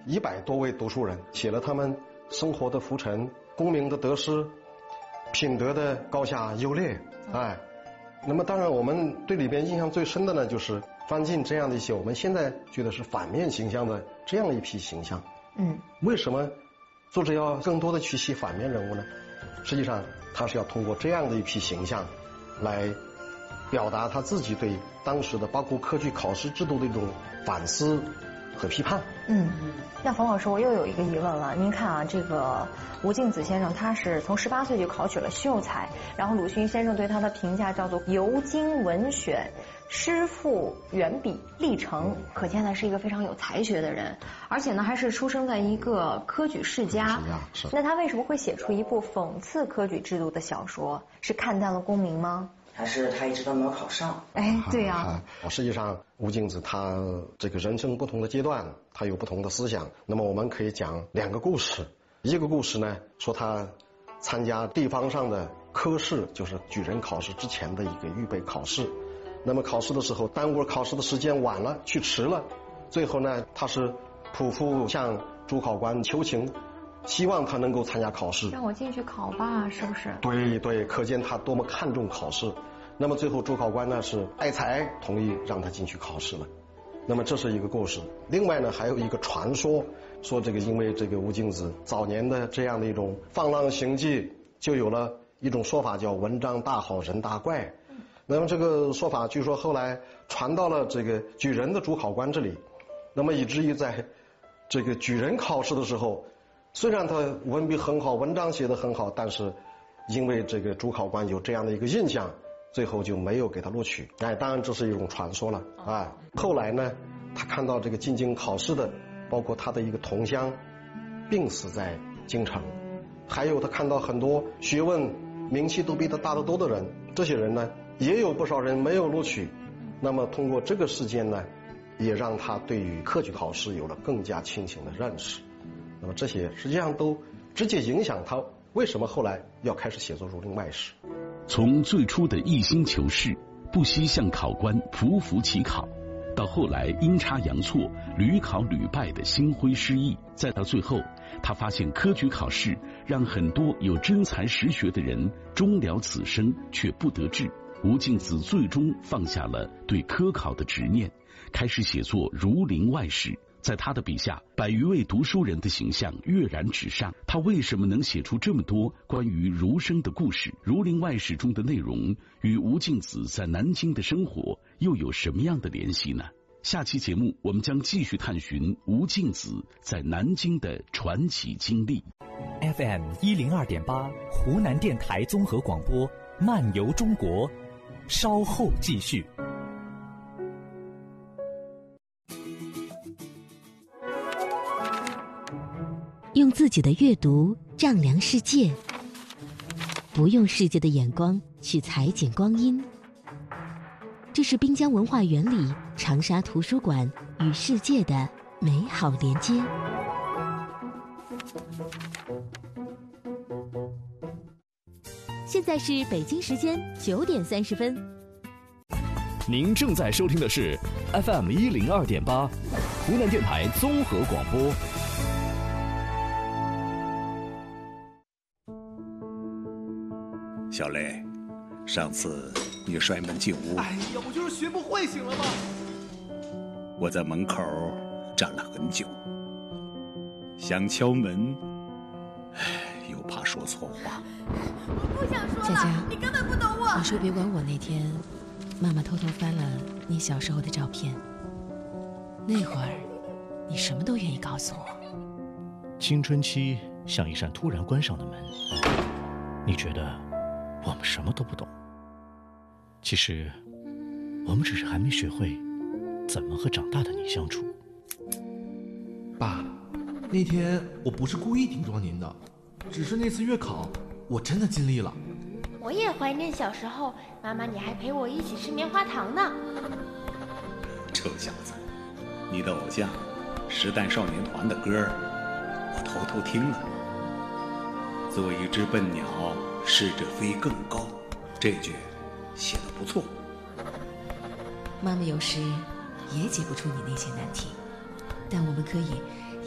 100多位读书人，写了他们生活的浮沉、功名的得失、品德的高下优劣。那么当然我们对里边印象最深的呢，就是张晋这样的一些我们现在觉得是反面形象的这样一批形象。为什么作者要更多的去写反面人物呢？实际上他是要通过这样的一批形象来表达他自己对当时的包括科举考试制度的一种反思和批判。 那冯老师，我又有一个疑问了。您看啊，这个吴敬梓先生他是从18岁就考取了秀才，然后鲁迅先生对他的评价叫做游经文选，诗赋远比历成，可见他是一个非常有才学的人，而且呢还是出生在一个科举世家。那他为什么会写出一部讽刺科举制度的小说？是看淡了功名吗？ 还是他一直都没有考上？ 对呀。 实际上吴敬梓他这个人生不同的阶段，他有不同的思想。那么我们可以讲2个故事。一个故事呢，说他参加地方上的科试，就是举人考试之前的一个预备考试。那么考试的时候耽误了考试的时间，晚了，去迟了。最后呢，他是匍匐向主考官求情，希望他能够参加考试， 让我进去考吧，是不是？ 对，可见他多么看重考试。那么最后主考官呢是爱才，同意让他进去考试了。那么这是一个故事。另外呢，还有一个传说，说这个因为这个吴敬梓早年的这样的一种放浪形迹，就有了一种说法叫文章大好人大怪。那么这个说法据说后来传到了这个举人的主考官这里，那么以至于在这个举人考试的时候，虽然他文笔很好，文章写得很好，但是因为这个主考官有这样的一个印象，最后就没有给他录取。当然这是一种传说了。后来呢，他看到这个进京考试的，包括他的一个同乡病死在京城，还有他看到很多学问名气都比他大得多的人，这些人呢也有不少人没有录取。那么通过这个事件呢，也让他对于科举考试有了更加清醒的认识。那么这些实际上都直接影响他为什么后来要开始写作《儒林外史》。 从最初的一心求是，不惜向考官匍匐起考，到后来阴差阳错屡考屡败的心灰失意，再到最后他发现科举考试让很多有真才实学的人终了此生却不得志，吴敬梓最终放下了对科考的执念，开始写作《儒林外史》。在他的笔下，100余位读书人的形象跃然纸上。他为什么能写出这么多关于儒生的故事？《儒林外史》中的内容与吴敬梓在南京的生活又有什么样的联系呢？下期节目我们将继续探寻吴敬梓在南京的传奇经历。 FM 102.8湖南电台综合广播，漫游中国，稍后继续。 用自己的阅读丈量世界，不用世界的眼光去裁剪光阴。这是滨江文化园里长沙图书馆与世界的美好连接。现在是北京时间9点30分。 您正在收听的是 FM 102.8湖南电台综合广播。 小雷，上次你摔门进屋， 哎呀，我就是学不会，行了吗？ 我在门口站了很久，想敲门，又怕说错话。 我不想说了， 佳佳， 你根本不懂我。 你说别管我那天，妈妈偷偷翻了你小时候的照片，那会儿你什么都愿意告诉我。 青春期像一扇突然关上的门，你觉得我们什么都不懂，其实我们只是还没学会怎么和长大的你相处。 爸，那天我不是故意顶撞您的，只是那次月考我真的尽力了。 我也怀念小时候，妈妈你还陪我一起吃棉花糖呢。 臭小子，你的偶像时代少年团的歌我偷偷听了。做一只笨鸟，试着飞更高，这句写得不错。 妈妈有时也解不出你那些难题，但我们可以